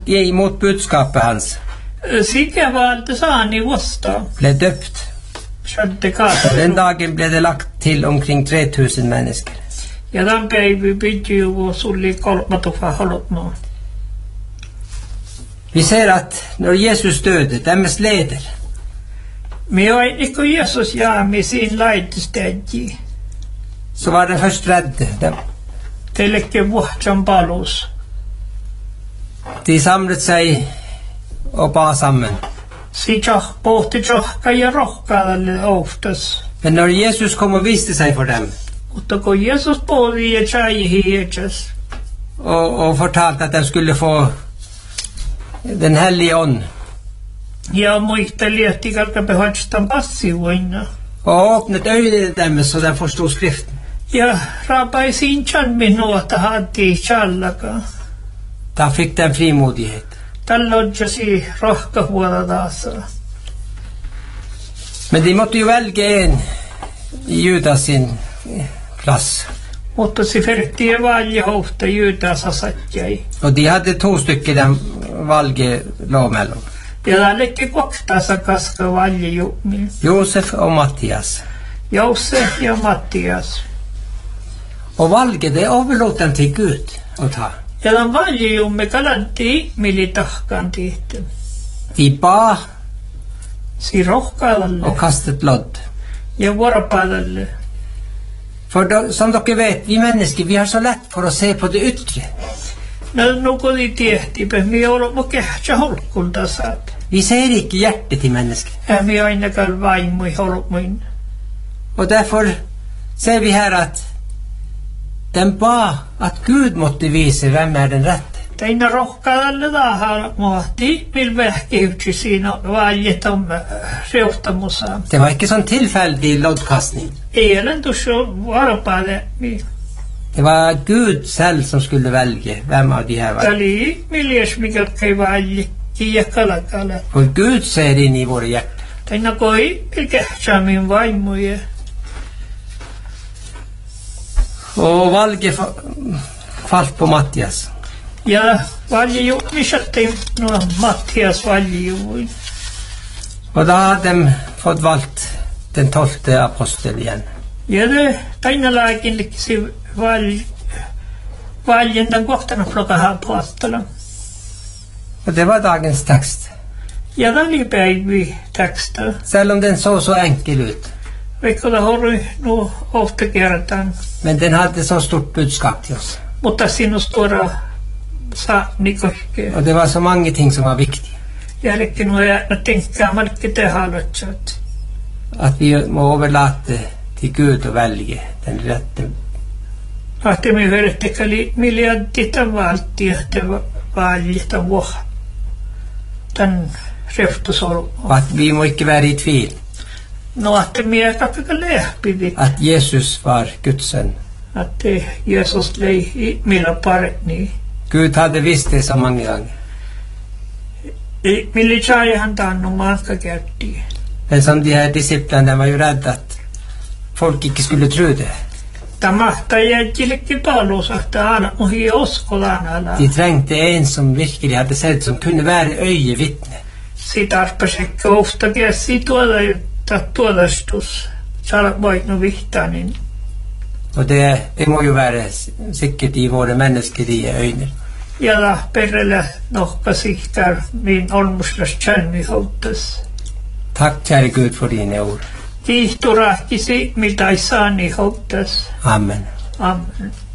Emot budskapet hans. Sikä valta saani vasta. Ble døpt. Den dagen ble det lagt til omkring 3000 mennesker. Ja tämän päivä piti jo sulli 3,5 halvmaa. Vi ser at når Jesus døde, deres leder. Me on ikke Jesus jaami sin laitistääji. Så var de først redde. Teillekin vuhtsan palus. De samlet seg og ba sammen. Siitä pohti johka ja rohkaalle oftas. Men når Jesus kom og viste seg for dem, mutta kun Jesus pohti ja tjai hietsas. og fortalte at de skulle få den hellige ånd. Ja muisteli, että ikalka behoitstan passivoina. Og åpnet øynene deres så de forstod skriften. Ja rabai sinchan minuuta hati challaka. Da fikk de frimodighet. Tallodjasi rohkahuolta taas. Men de måtte jo velge en i Judas sin plass. Mutta se ferti valje hofta Judas satjai. Og de hadde 2 stykker de valget lå mellom. Ja tällekin kohtaansa kaska valje jummi. Josef og Mattias. Josef ja Mattias. Og valget det overlot dem til Gud å ta. Ja tämän valje jummi kalanti militahkan tihten. De ba Si rohkaadalle. og kastet lodd. Ja vuoropaadalle. For da, som dere vet, vi mennesker, vi har så lett for å se på det ytre. No kodi tiehtipe, mi olemme kehtsä holkulta saat. Vi ser ikke hjertet til mennesker. Ja mi ainakaan vaimui holmuin. Og derfor ser vi her at de ba at Gud måtte vise hvem den rette. Teina rohkaadalle tahan muhti, mil vähkiytsi siinä valjet on seuhtamussa. Det var ikke sånn tilfeldig loddkastning. Eilen tuossa vuoropaade. Det var Gud selv som skulle velge hvem av de her var. Tali miljes mikä kai valje kiekkalakala. For Gud ser inn i våre hjerter. Teina koi kehtsä min vaimuja. Og valget falt på Mattias. Ja valje ju misatti no Mattias valje ju. Og da hadde de fått valgt den 12. apostel igjen. Ja det teina laakin likisi valjen den kohtana plocka apostelen. Og det var dagens tekst. Ja det oli päivi teksta. Selv om den så enkel ut. Vaikka det har nu ofta kertaan. Men den hadde så stort budskap til oss. Mutta siinä on stora saani kaikkea. Og det var så mange ting som var viktige. Jälkeen nu tänker man ikke det haluat. At vi må overlate til Gud å velge den rette. Att me vertekali miljarditan valti, että valjitan vuoha. Tän reftusolu. Og at vi må ikke være i tvil. No, että me kapika lähpivit. At Jesus var Guds sønn. Att Jesus lei i millä paretni. Gud hadde visst det så mange ganger. Militarihan tannu maakka kerti. Men som de her disiplene, de var jo redde at folk ikke skulle tro det. Tämä jäjillekin palus, että aina ohi oskolaan ala. De trengte en som virkelig hadde sett, som kunne være øyevitne. Siitä arpasekka ofta käsi tuodastus. Saada voitnu vihtanin. Og det må jo være sikkert i våre menneskelige øyne. Ja da perrellä nohka sihtar min olmuslas tjänni houttas. Takk, kjære Gud, for dine ord. Kiihturahkisi, mitä ei saani houttas. Amen. Amen.